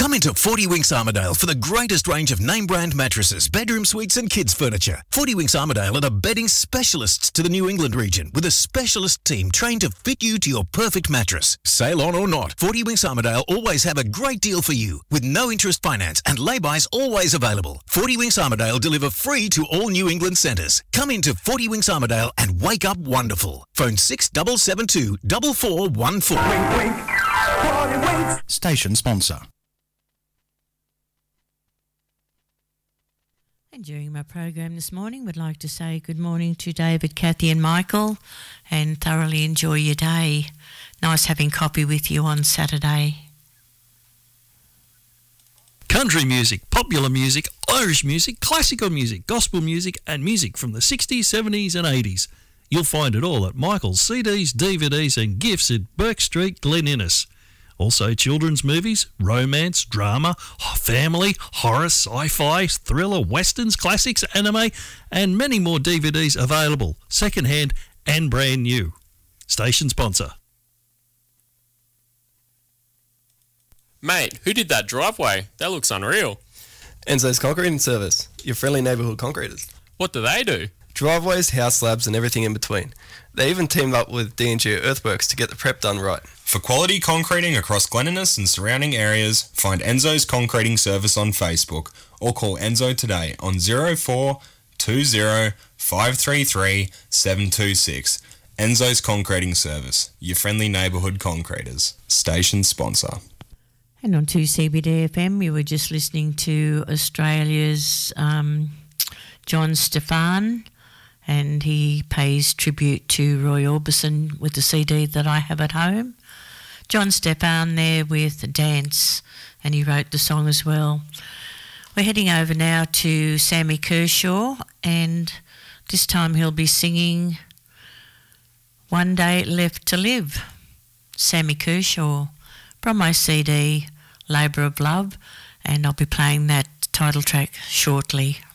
Come into 40 Winks Armidale for the greatest range of name-brand mattresses, bedroom suites and kids' furniture. 40 Winks Armidale are the bedding specialists to the New England region with a specialist team trained to fit you to your perfect mattress. Sail on or not, 40 Winks Armidale always have a great deal for you with no interest finance and lay-bys always available. 40 Winks Armidale deliver free to all New England centres. Come into 40 Winks Armidale and wake up wonderful. Phone 6772 4414. Wink, wink. 40 Winks. Station sponsor. And during my program this morning, would like to say good morning to David, Kathy and Michael, and thoroughly enjoy your day. Nice having coffee with you on Saturday. Country music, popular music, Irish music, classical music, gospel music and music from the 60s, 70s and 80s. You'll find it all at Michael's CDs, DVDs and gifts at Burke Street, Glen Innes. Also children's movies, romance, drama, family, horror, sci-fi, thriller, westerns, classics, anime and many more DVDs available, second-hand and brand new. Station sponsor. Mate, who did that driveway? That looks unreal. Enzo's Concreting Service, your friendly neighbourhood concreters. What do they do? Driveways, house slabs and everything in between. They even teamed up with D&G Earthworks to get the prep done right. For quality concreting across Glen Innes and surrounding areas, find Enzo's Concreting Service on Facebook or call Enzo today on 04 20 533 726. Enzo's Concreting Service, your friendly neighbourhood concreters. Station sponsor. And on 2CBD FM, we were just listening to Australia's John Stefan, and he pays tribute to Roy Orbison with the CD that I have at home. John Stefan there with Dance, and he wrote the song as well. We're heading over now to Sammy Kershaw, and this time he'll be singing One Day Left to Live. Sammy Kershaw from my CD, Labour of Love, and I'll be playing that title track shortly.